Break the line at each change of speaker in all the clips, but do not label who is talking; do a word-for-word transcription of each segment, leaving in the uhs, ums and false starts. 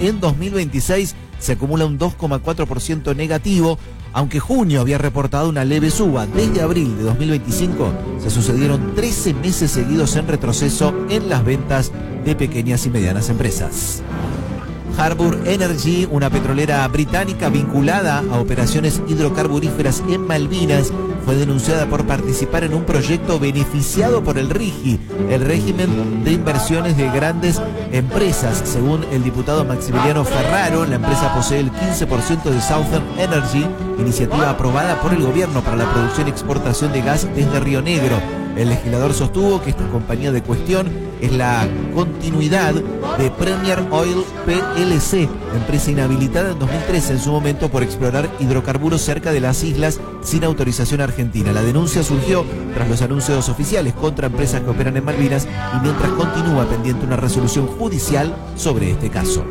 en dos mil veintiséis se acumula un dos coma cuatro por ciento negativo, aunque junio había reportado una leve suba. Desde abril de dos mil veinticinco se sucedieron trece meses seguidos en retroceso en las ventas de pequeñas y medianas empresas. Harbour Energy, una petrolera británica vinculada a operaciones hidrocarburíferas en Malvinas, fue denunciada por participar en un proyecto beneficiado por el RIGI, el régimen de inversiones de grandes empresas. Según el diputado Maximiliano Ferraro, la empresa posee el quince por ciento de Southern Energy, iniciativa aprobada por el gobierno para la producción y exportación de gas desde Río Negro. El legislador sostuvo que esta compañía de cuestión es la continuidad de Premier Oil P L C, empresa inhabilitada en dos mil trece en su momento por explorar hidrocarburos cerca de las islas sin autorización argentina. La denuncia surgió tras los anuncios oficiales contra empresas que operan en Malvinas y mientras continúa pendiente una resolución judicial sobre este caso.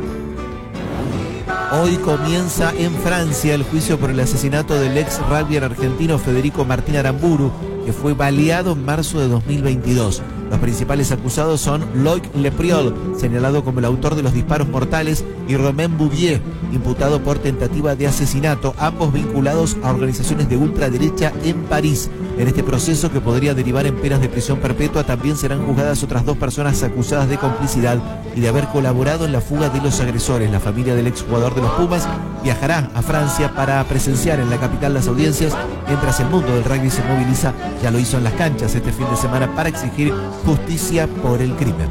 Hoy comienza en Francia el juicio por el asesinato del ex rugbyer argentino Federico Martín Aramburu, que fue baleado en marzo de dos mil veintidós. Los principales acusados son Loic Lepriol, señalado como el autor de los disparos mortales, y Romain Bouvier, imputado por tentativa de asesinato, ambos vinculados a organizaciones de ultraderecha en París. En este proceso, que podría derivar en penas de prisión perpetua, también serán juzgadas otras dos personas acusadas de complicidad y de haber colaborado en la fuga de los agresores. La familia del exjugador de los Pumas viajará a Francia para presenciar en la capital las audiencias, mientras el mundo del rugby se moviliza, ya lo hizo en las canchas este fin de semana, para exigir justicia por el crimen.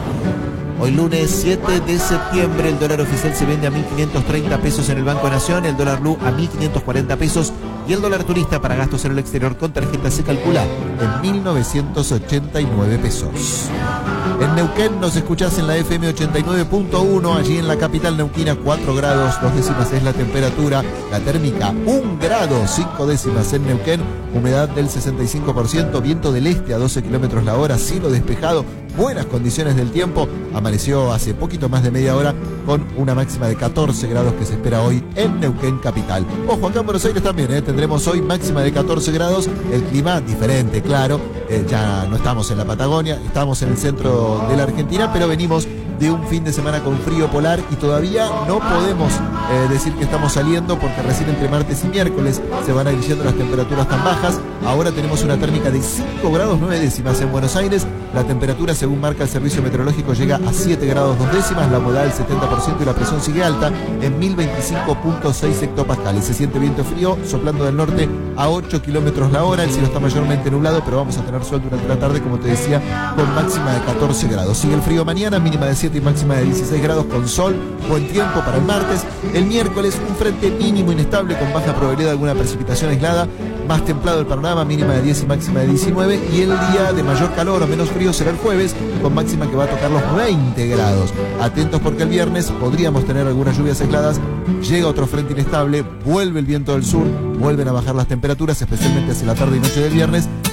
Hoy lunes siete de septiembre el dólar oficial se vende a mil quinientos treinta pesos en el Banco Nación, el dólar blue a mil quinientos cuarenta pesos y el dólar turista para gastos en el exterior con tarjeta se calcula en mil novecientos ochenta y nueve pesos. En Neuquén nos escuchás en la F M ochenta y nueve punto uno, allí en la capital neuquina cuatro grados, dos décimas es la temperatura, la térmica un grado, cinco décimas en Neuquén, humedad del sesenta y cinco por ciento, viento del este a doce kilómetros la hora, cielo despejado, buenas condiciones del tiempo. Amaneció hace poquito más de media hora con una máxima de catorce grados que se espera hoy en Neuquén capital. Ojo, acá en Buenos Aires también, ¿eh? Tendremos hoy máxima de catorce grados, el clima diferente, claro, eh, ya no estamos en la Patagonia, estamos en el centro de la Argentina, pero venimos de un fin de semana con frío polar y todavía no podemos eh, decir que estamos saliendo, porque recién entre martes y miércoles se van a ir yendo las temperaturas tan bajas. Ahora tenemos una térmica de cinco grados nueve décimas en Buenos Aires. La temperatura, según marca el servicio meteorológico, llega a siete grados dos décimas, la humedad del setenta por ciento y la presión sigue alta en mil veinticinco punto seis hectopascales. Se siente viento frío soplando del norte a ocho kilómetros la hora. El cielo está mayormente nublado, pero vamos a tener sol durante la tarde, como te decía, con máxima de catorce grados. Sigue el frío mañana, mínima de siete y máxima de dieciséis grados con sol. Buen tiempo para el martes. El miércoles, un frente mínimo inestable con baja probabilidad de alguna precipitación aislada. Más templado el panorama, mínima de diez y máxima de diecinueve. Y el día de mayor calor o menos frío será el jueves, con máxima que va a tocar los veinte grados. Atentos, porque el viernes podríamos tener algunas lluvias aisladas. Llega otro frente inestable, vuelve el viento del sur, vuelven a bajar las temperaturas, especialmente hacia la tarde y noche del viernes.